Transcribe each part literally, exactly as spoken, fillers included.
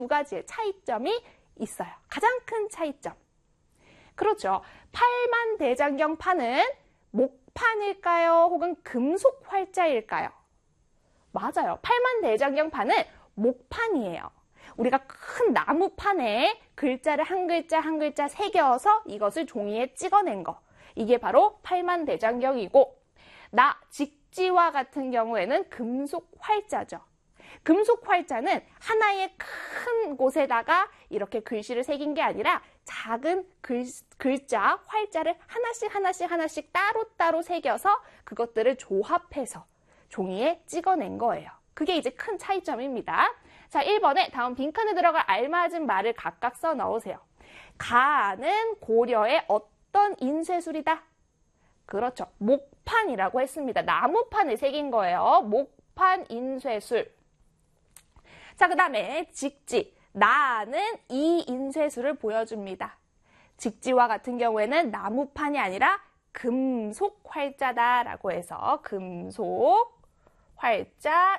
두 가지의 차이점이 있어요. 가장 큰 차이점. 그렇죠. 팔만대장경판은 목판일까요? 혹은 금속 활자일까요? 맞아요. 팔만대장경판은 목판이에요. 우리가 큰 나무판에 글자를 한 글자 한 글자 새겨서 이것을 종이에 찍어낸 거. 이게 바로 팔만대장경이고, 나 직지와 같은 경우에는 금속 활자죠. 금속 활자는 하나의 큰 곳에다가 이렇게 글씨를 새긴 게 아니라 작은 글, 글자, 활자를 하나씩 하나씩 하나씩 따로따로 새겨서 그것들을 조합해서 종이에 찍어낸 거예요. 그게 이제 큰 차이점입니다. 자, 일 번에 다음 빈칸에 들어갈 알맞은 말을 각각 써 넣으세요. 가는 고려의 어떤 인쇄술이다? 그렇죠. 목판이라고 했습니다. 나무판에 새긴 거예요. 목판 인쇄술. 자, 그 다음에 직지. 나는 이 인쇄술을 보여줍니다. 직지와 같은 경우에는 나무판이 아니라 금속 활자다라고 해서 금속 활자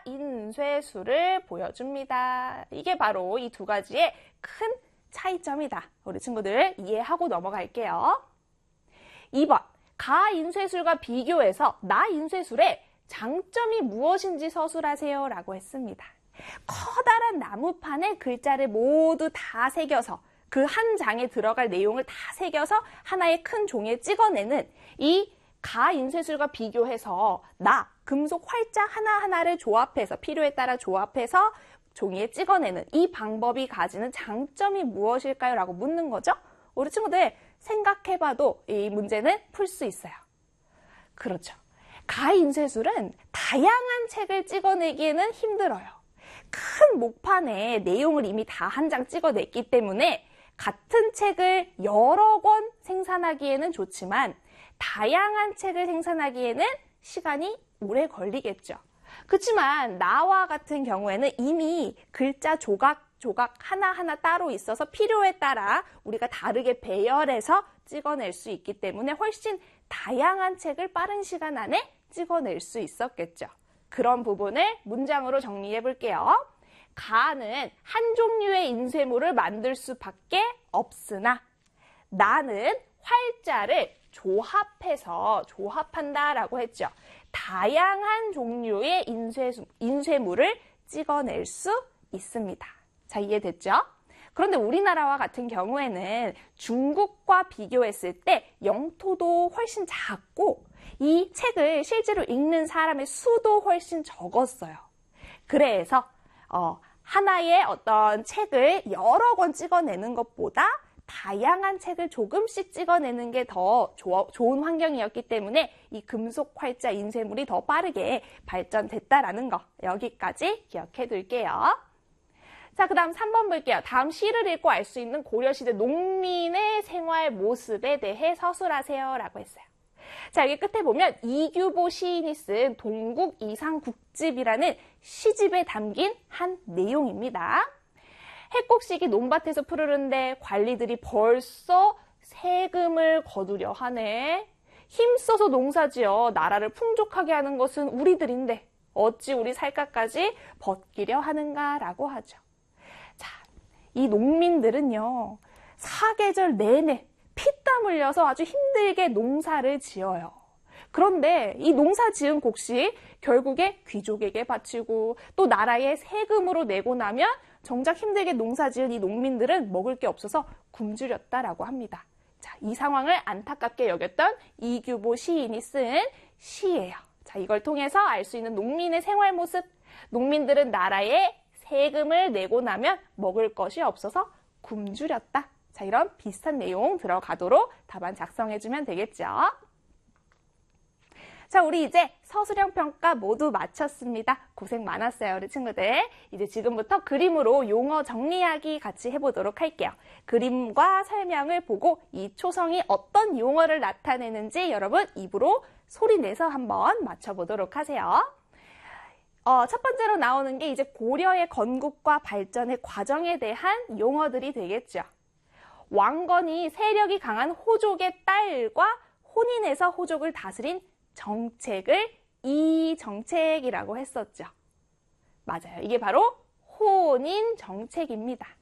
인쇄술을 보여줍니다. 이게 바로 이 두 가지의 큰 차이점이다. 우리 친구들 이해하고 넘어갈게요. 이 번. 가 인쇄술과 비교해서 나 인쇄술의 장점이 무엇인지 서술하세요 라고 했습니다. 커다란 나무판에 글자를 모두 다 새겨서 그 한 장에 들어갈 내용을 다 새겨서 하나의 큰 종이에 찍어내는 이 가 인쇄술과 비교해서 나 금속 활자 하나하나를 조합해서 필요에 따라 조합해서 종이에 찍어내는 이 방법이 가지는 장점이 무엇일까요? 라고 묻는 거죠. 우리 친구들 생각해봐도 이 문제는 풀 수 있어요. 그렇죠. 가 인쇄술은 다양한 책을 찍어내기에는 힘들어요. 큰 목판에 내용을 이미 다 한 장 찍어냈기 때문에 같은 책을 여러 권 생산하기에는 좋지만 다양한 책을 생산하기에는 시간이 오래 걸리겠죠. 그렇지만 나와 같은 경우에는 이미 글자 조각 조각 하나하나 따로 있어서 필요에 따라 우리가 다르게 배열해서 찍어낼 수 있기 때문에 훨씬 다양한 책을 빠른 시간 안에 찍어낼 수 있었겠죠. 그런 부분을 문장으로 정리해 볼게요. 가는 한 종류의 인쇄물을 만들 수밖에 없으나 나는 활자를 조합해서 조합한다라고 했죠. 다양한 종류의 인쇄, 인쇄물을 찍어낼 수 있습니다. 자, 이해됐죠? 그런데 우리나라와 같은 경우에는 중국과 비교했을 때 영토도 훨씬 작고 이 책을 실제로 읽는 사람의 수도 훨씬 적었어요. 그래서 어, 하나의 어떤 책을 여러 권 찍어내는 것보다 다양한 책을 조금씩 찍어내는 게 더 좋은 환경이었기 때문에 이 금속 활자 인쇄물이 더 빠르게 발전됐다라는 거 여기까지 기억해 둘게요. 자, 그 다음 삼 번 볼게요. 다음 시를 읽고 알 수 있는 고려시대 농민의 생활 모습에 대해 서술하세요 라고 했어요. 자, 여기 끝에 보면 이규보 시인이 쓴 동국 이상국집이라는 시집에 담긴 한 내용입니다. 해곡식이 논밭에서 푸르는데 관리들이 벌써 세금을 거두려 하네. 힘써서 농사지어 나라를 풍족하게 하는 것은 우리들인데 어찌 우리 살갗까지 벗기려 하는가라고 하죠. 자, 이 농민들은요, 사계절 내내 피땀 흘려서 아주 힘들게 농사를 지어요. 그런데 이 농사 지은 곡식 결국에 귀족에게 바치고 또 나라에 세금으로 내고 나면 정작 힘들게 농사 지은 이 농민들은 먹을 게 없어서 굶주렸다라고 합니다. 자, 이 상황을 안타깝게 여겼던 이규보 시인이 쓴 시예요. 자, 이걸 통해서 알 수 있는 농민의 생활 모습. 농민들은 나라에 세금을 내고 나면 먹을 것이 없어서 굶주렸다. 자, 이런 비슷한 내용 들어가도록 답안 작성해주면 되겠죠. 자, 우리 이제 서술형 평가 모두 마쳤습니다. 고생 많았어요, 우리 친구들. 이제 지금부터 그림으로 용어 정리하기 같이 해보도록 할게요. 그림과 설명을 보고 이 초성이 어떤 용어를 나타내는지 여러분 입으로 소리 내서 한번 맞춰보도록 하세요. 어, 첫 번째로 나오는 게 이제 고려의 건국과 발전의 과정에 대한 용어들이 되겠죠. 왕건이 세력이 강한 호족의 딸과 혼인해서 호족을 다스린 정책을 이정책이라고 했었죠. 맞아요. 이게 바로 혼인 정책입니다.